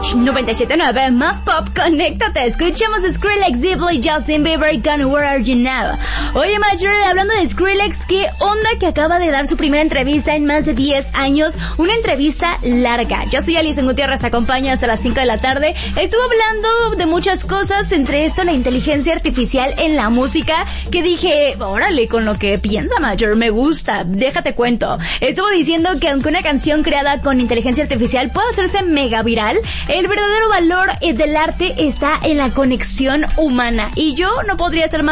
97.9 más pop, conéctate. Escuchamos Skrillex, Diplo y Justin Bieber con Where Are You Now. Oye, Major, hablando de Skrillex, ¿qué onda que acaba de dar su primera entrevista en más de 10 años? Una entrevista larga. Yo soy Alison Gutiérrez, te acompaño hasta las 5 de la tarde. Estuvo hablando de muchas cosas, entre esto la inteligencia artificial en la música, que dije, órale, con lo que piensa Major, me gusta, déjate cuento. Estuvo diciendo que aunque una canción creada con inteligencia artificial pueda hacerse mega viral, el verdadero valor del arte está en la conexión humana. Y yo no podría estar más